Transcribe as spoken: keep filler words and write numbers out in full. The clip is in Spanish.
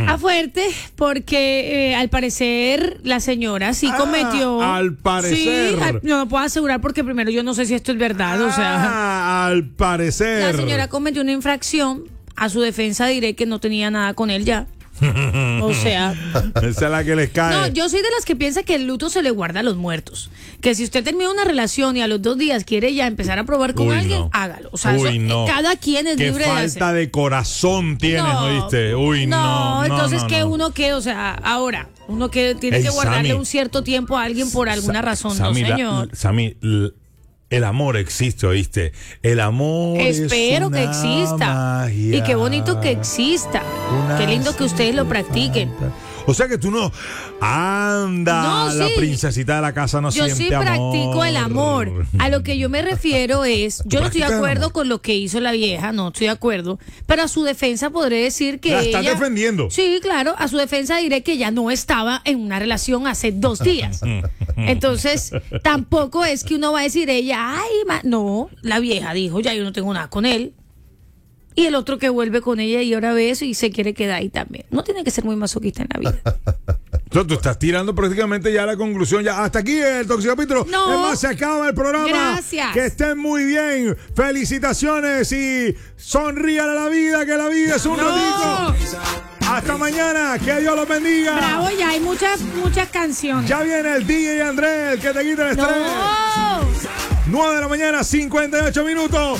A fuerte, porque eh, al parecer la señora sí Ah, cometió. al parecer. Sí, al- no, no puedo asegurar porque primero yo no sé si esto es verdad, o sea. Ah, al parecer. La señora cometió una infracción. A su defensa diré que no tenía nada con él ya. O sea. Esa es la que les cae. No, yo soy de las que piensa que el luto se le guarda a los muertos. Que si usted termina una relación y a los dos días quiere ya empezar a probar con Uy, alguien, no. hágalo. O sea, Uy, eso, no. cada quien es Qué libre de hacer. falta de corazón tienes, ¿no viste? Uy, no. No, no entonces no, que no. uno que, o sea, ahora, uno que tiene Ey, que guardarle Sammy. un cierto tiempo a alguien por alguna Sa- razón, Sammy, no la- señor. Sammy, l- el amor existe, ¿oíste? El amor Espero es que una exista. magia. Y qué bonito que exista. Una Qué lindo que ustedes lo practiquen. O sea que tú no. Anda, No, la sí. princesita de la casa no Yo siente sí amor. practico el amor. A lo que yo me refiero es, yo no estoy de practicas el acuerdo amor? con lo que hizo la vieja, no estoy de acuerdo, pero a su defensa podré decir que La estás ella- defendiendo. Sí, claro, a su defensa diré que ella no estaba en una relación hace dos días. Entonces, tampoco es que uno va a decir ella, ay, ma-". no, la vieja dijo, ya yo no tengo nada con él. Y el otro que vuelve con ella y ahora ve eso y se quiere quedar ahí también. No tiene que ser muy masoquista en la vida. Entonces, tú estás tirando prácticamente ya la conclusión. Ya hasta aquí el Tóxico Capítulo. No. Es más, se acaba el programa. Gracias. Que estén muy bien. Felicitaciones y sonrían a la vida, que la vida es un No. ratico. Hasta mañana. Que Dios los bendiga. Bravo, ya hay muchas, muchas canciones. Ya viene el D J Andrés, el que te quita el estrés. No. nueve de la mañana, cincuenta y ocho minutos.